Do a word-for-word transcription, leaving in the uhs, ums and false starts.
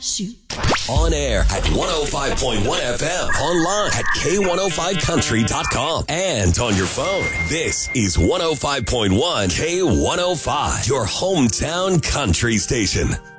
Shoot. On air at one oh five point one F M. Online at K one oh five country dot com. And on your phone. This is one oh five point one K one oh five. Your hometown country station.